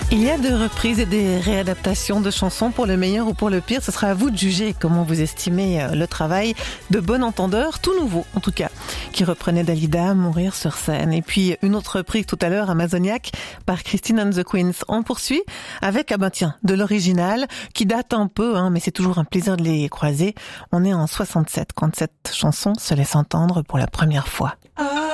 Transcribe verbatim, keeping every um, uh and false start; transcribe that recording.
Il y a des reprises et des réadaptations de chansons pour le meilleur ou pour le pire. Ce sera à vous de juger comment vous estimez le travail de Bon Entendeur, tout nouveau en tout cas, qui reprenait Dalida, Mourir sur scène. Et puis une autre reprise tout à l'heure, Amazoniaque, par Christine and the Queens. On poursuit avec, ah ben tiens, de l'original, qui date un peu, hein, mais c'est toujours un plaisir de les croiser. On est en soixante-sept quand cette chanson se laisse entendre pour la première fois. Ah.